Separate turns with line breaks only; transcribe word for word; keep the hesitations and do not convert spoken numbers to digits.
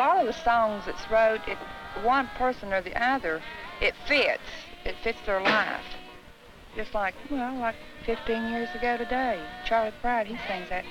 all of the songs that's wrote, it, one person or the other, it fits. It fits their life. Just like, well, like fifteen years ago today, Charlie Pride, he sings that